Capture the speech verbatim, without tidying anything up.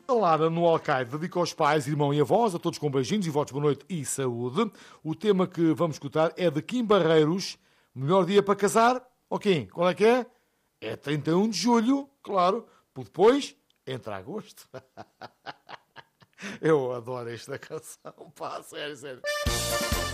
A Lara no Alcaide dedica aos pais, irmão e avós, a todos com beijinhos e votos de boa noite e saúde. O tema que vamos escutar é de Kim Barreiros. Melhor dia para casar? Ok, qual é que é? É trinta e um de julho, claro, por depois entra agosto. Eu adoro esta canção, pá, sério, sério.